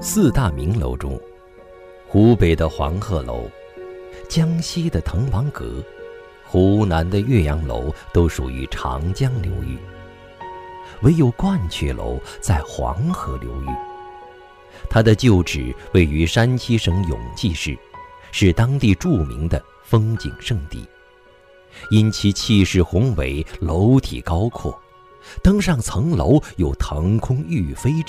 四大名楼中，湖北的黄鹤楼、江西的滕王阁、湖南的岳阳楼都属于长江流域，唯有鹳雀楼在黄河流域。它的旧址位于山西省永济市，是当地著名的风景胜地。因其气势宏伟，楼体高阔，登上层楼有腾空欲飞之